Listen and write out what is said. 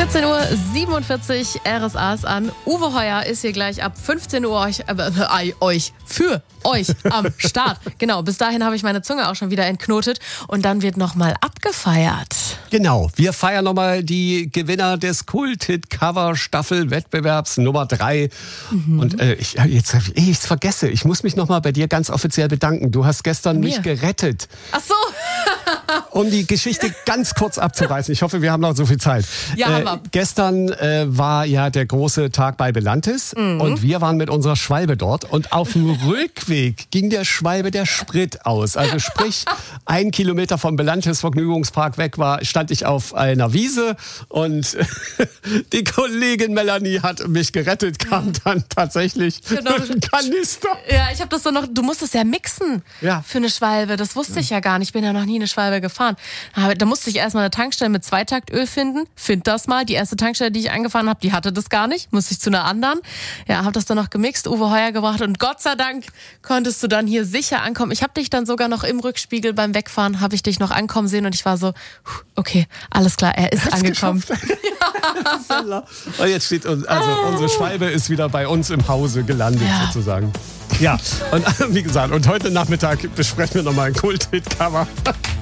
14:47 Uhr, RSA ist an. Uwe Heuer ist hier gleich ab 15 Uhr für euch am Start. Genau, bis dahin habe ich meine Zunge auch schon wieder entknotet und dann wird nochmal abgefeiert. Genau, wir feiern nochmal die Gewinner des Kult-Hit-Cover-Staffel-Wettbewerbs Nummer 3. Und jetzt ich vergesse, ich muss mich nochmal bei dir ganz offiziell bedanken. Du hast gestern mich gerettet. Ach so. Um die Geschichte ganz kurz abzureißen. Ich hoffe, wir haben noch so viel Zeit. Ja, haben wir. Gestern war ja der große Tag bei Belantis und wir waren mit unserer Schwalbe dort und auf dem Rückweg ging der Schwalbe der Sprit aus. Also sprich, 1 Kilometer vom Belantis Vergnügungspark weg stand ich auf einer Wiese und die Kollegin Melanie hat mich gerettet, kam dann tatsächlich mit einem Kanister. Ja, ich habe das so noch, du musst es ja mixen für eine Schwalbe. Das wusste ich ja gar nicht. Ich bin ja noch nie eine Schwalbe gefahren. Da musste ich erstmal eine Tankstelle mit Zweitaktöl finden. Find das mal. Die erste Tankstelle, die ich angefahren habe, die hatte das gar nicht. Musste ich zu einer anderen. Ja, habe das dann noch gemixt, Uwe Heuer gebracht und Gott sei Dank konntest du dann hier sicher ankommen. Ich habe dich dann sogar noch im Rückspiegel beim Wegfahren, habe ich dich noch ankommen sehen und ich war so, okay, alles klar, er ist angekommen. Ja. Und jetzt steht unsere Schwalbe ist wieder bei uns im Hause gelandet sozusagen. Ja, und wie gesagt, und heute Nachmittag besprechen wir nochmal ein Kult-Hit-Cover.